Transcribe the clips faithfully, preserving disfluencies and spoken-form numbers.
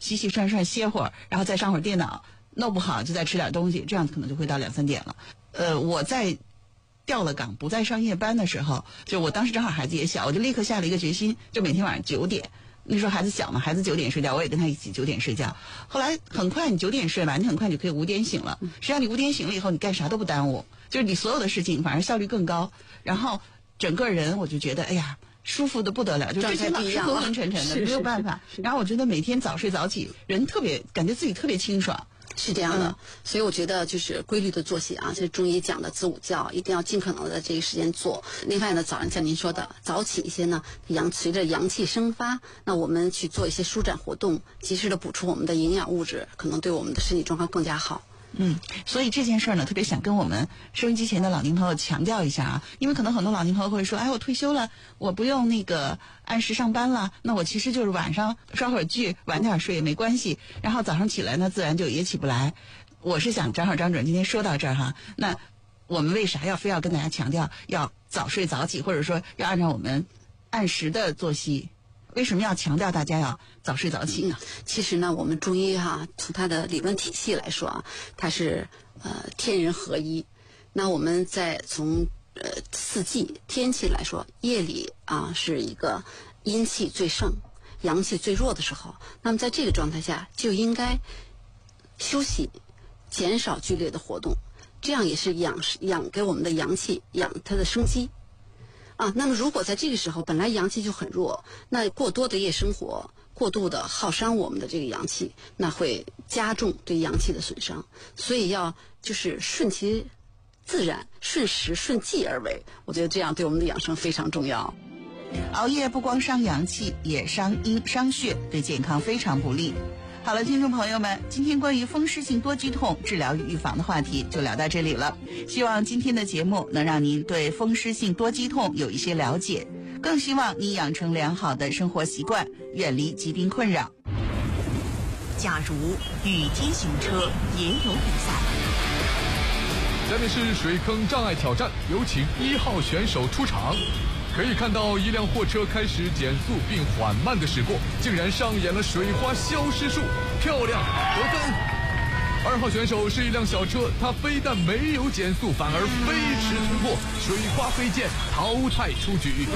洗洗涮涮歇会儿，然后再上会儿电脑，弄不好就再吃点东西，这样可能就会到两三点了。呃，我在调了岗不再上夜班的时候，就我当时正好孩子也小，我就立刻下了一个决心，就每天晚上九点。那时候孩子小嘛，孩子九点睡觉，我也跟他一起九点睡觉。后来很快你九点睡吧，你很快就可以五点醒了。实际上你五点醒了以后，你干啥都不耽误，就是你所有的事情反而效率更高，然后整个人我就觉得哎呀舒服的不得了，就之前老是昏昏沉沉的，没有办法。然后我觉得每天早睡早起，人特别感觉自己特别清爽。 是这样的、嗯，所以我觉得就是规律的作息啊，就是中医讲的子午觉，一定要尽可能的这个时间做。另外呢，早上像您说的早起一些呢，阳随着阳气生发，那我们去做一些舒展活动，及时的补充我们的营养物质，可能对我们的身体状况更加好。 嗯，所以这件事儿呢，特别想跟我们收音机前的老年朋友强调一下啊，因为可能很多老年朋友会说，哎，我退休了，我不用那个按时上班了，那我其实就是晚上刷会儿剧，晚点睡也没关系，然后早上起来呢，自然就也起不来。我是想正好张主任今天说到这儿哈，那我们为啥要非要跟大家强调要早睡早起，或者说要按照我们按时的作息？为什么要强调大家要早睡早起呢？ 嗯、其实呢，我们中医哈、啊，从它的理论体系来说啊，它是呃天人合一。那我们在从呃四季天气来说，夜里啊是一个阴气最盛、阳气最弱的时候。那么在这个状态下，就应该休息，减少剧烈的活动，这样也是养养给我们的阳气，养它的生机。啊，那么如果在这个时候本来阳气就很弱，那过多的夜生活，过度的耗伤我们的这个阳气，那会加重对阳气的损伤。所以要就是顺其自然，顺时顺纪而为，我觉得这样对我们的养生非常重要。 熬夜不光伤阳气，也伤阴伤血，对健康非常不利。好了，听众朋友们，今天关于风湿性多肌痛治疗与预防的话题就聊到这里了。希望今天的节目能让您对风湿性多肌痛有一些了解，更希望您养成良好的生活习惯，远离疾病困扰。假如雨天行车也有比赛。 下面是水坑障碍挑战，有请一号选手出场。可以看到一辆货车开始减速并缓慢的驶过，竟然上演了水花消失术，漂亮，得分。二号选手是一辆小车，它非但没有减速，反而飞驰突破，水花飞溅，淘汰出局。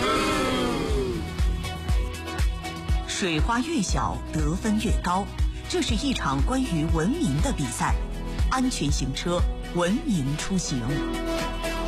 水花越小，得分越高，这是一场关于文明的比赛，安全行车，文明出行。